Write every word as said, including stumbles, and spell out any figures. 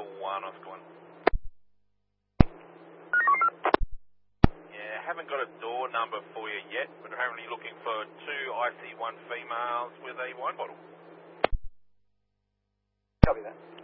one, Oscar one. Yeah, haven't got a door number for you yet, but apparently looking for two I C one females with a wine bottle.